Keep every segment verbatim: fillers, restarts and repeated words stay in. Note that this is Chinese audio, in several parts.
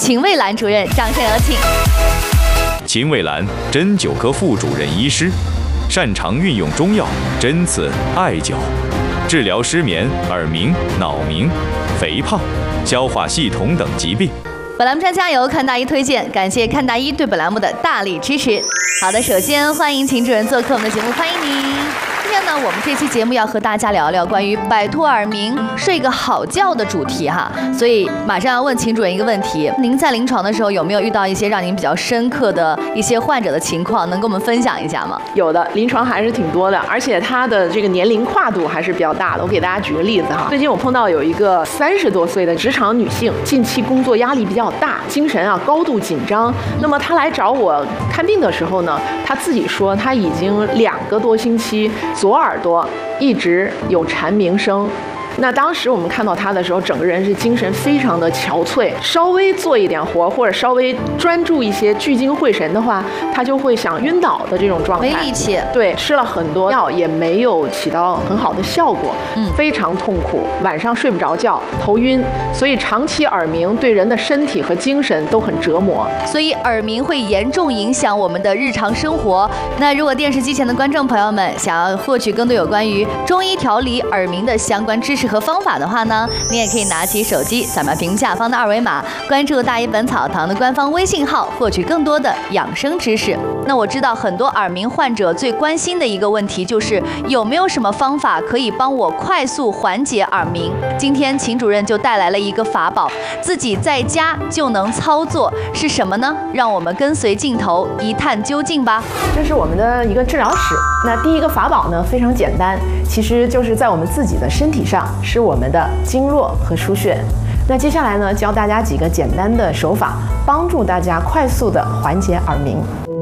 秦蔚兰主任，掌声有请。 秦蔚兰，针灸科副主任医师，擅长运用中药、针刺、艾灸，治疗失眠、耳鸣、脑鸣、肥胖、消化系统等疾病。 本栏目专家由看大医推荐，感谢看大医对本栏目的大力支持。好的，首先欢迎秦主任做客我们的节目，欢迎您。今天呢，我们这期节目要和大家聊聊关于摆脱耳鸣、睡个好觉的主题哈。所以马上要问秦主任一个问题：您在临床的时候有没有遇到一些让您比较深刻的一些患者的情况，能跟我们分享一下吗？ 有的，临床还是挺多的，而且它的这个年龄跨度还是比较大的。我给大家举个例子哈，最近我碰到有一个三十多岁的职场女性，近期工作压力比较大，精神啊高度紧张。那么她来找我看病的时候呢，她自己说她已经两个多星期左耳朵一直有蝉鸣声。那当时我们看到他的时候，整个人是精神非常的憔悴，稍微做一点活或者稍微专注一些聚精会神的话，他就会想晕倒的这种状态， 没力气。 对，吃了很多药也没有起到很好的效果， 嗯， 非常痛苦，晚上睡不着觉，头晕，所以长期耳鸣对人的身体和精神都很折磨。 所以耳鸣会严重影响我们的日常生活。那如果电视机前的观众朋友们想要获取更多有关于中医调理耳鸣的相关知识和方法的话呢，你也可以拿起手机扫描屏幕下方的二维码，关注大医本草堂的官方微信号，获取更多的养生知识。那我知道很多耳鸣患者最关心的一个问题就是有没有什么方法可以帮我快速缓解耳鸣。今天秦主任就带来了一个法宝，自己在家就能操作，是什么呢？让我们跟随镜头一探究竟吧。 这是我们的一个治疗室。那第一个法宝呢非常简单，其实就是在我们自己的身体上，是我们的经络和腧穴。那接下来呢，教大家几个简单的手法，帮助大家快速的缓解耳鸣。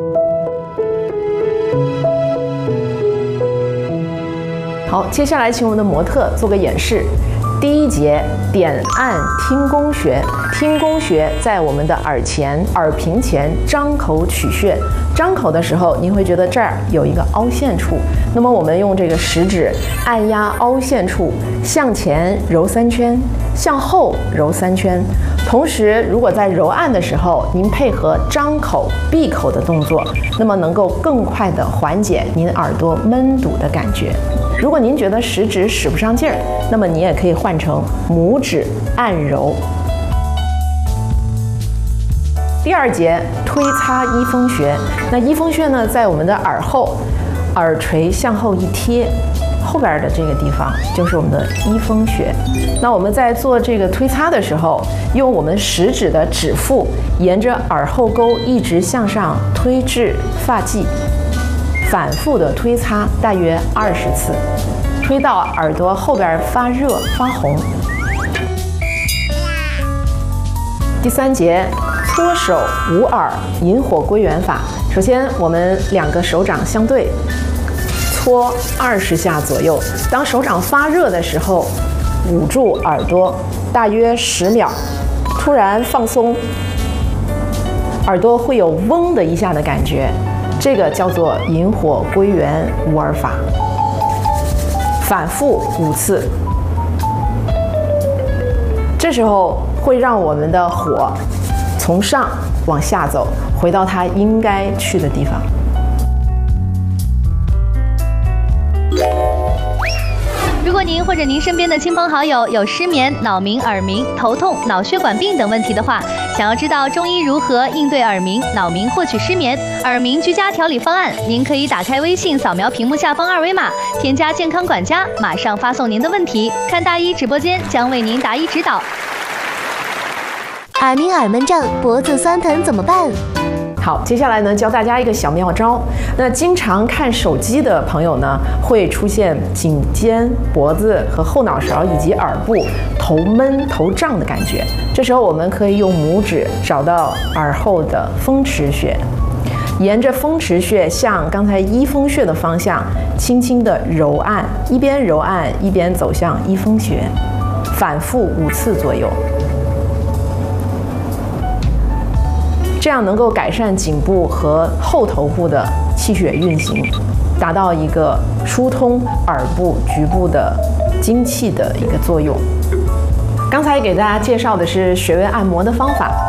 好，接下来请我们的模特做个演示。第一节，点按听宫穴。听宫穴在我们的耳前、耳屏前张口取穴。张口的时候，您会觉得这儿有一个凹陷处，那么我们用这个食指按压凹陷处，向前揉三圈，向后揉三圈。同时，如果在揉按的时候，您配合张口、闭口的动作，那么能够更快地缓解您耳朵闷堵的感觉。如果您觉得食指使不上劲儿，那么你也可以换成拇指按揉。第二节，推擦翳风穴。那翳风穴呢，在我们的耳后，耳垂向后一贴，后边的这个地方就是我们的翳风穴。那我们在做这个推擦的时候，用我们食指的指腹，沿着耳后沟一直向上推至发际，反复的推擦大约二十次，推到耳朵后边发热发红。第三节，搓手捂耳引火归元法。首先，我们两个手掌相对，搓二十下左右。当手掌发热的时候，捂住耳朵大约十秒，突然放松，耳朵会有嗡的一下的感觉，这个叫做引火归元捂耳法。反复五次，这时候会让我们的火从上往下走，回到它应该去的地方。 如果您或者您身边的亲朋好友有失眠、脑鸣、耳鸣、头痛、脑血管病等问题的话，想要知道中医如何应对耳鸣、脑鸣或取失眠、耳鸣居家调理方案，您可以打开微信，扫描屏幕下方二维码，添加健康管家，马上发送您的问题，看大医直播间将为您答疑指导。 耳鸣、耳闷症、脖子酸疼怎么办？ 好，接下来呢，教大家一个小妙招。那经常看手机的朋友呢，会出现颈肩、脖子和后脑勺以及耳部头闷、头胀的感觉。这时候我们可以用拇指找到耳后的风池穴，沿着风池穴向刚才翳风穴的方向轻轻地揉按，一边揉按一边走向翳风穴，反复五次左右。这样能够改善颈部和后头部的气血运行，达到一个疏通耳部局部的精气的一个作用。刚才给大家介绍的是穴位按摩的方法，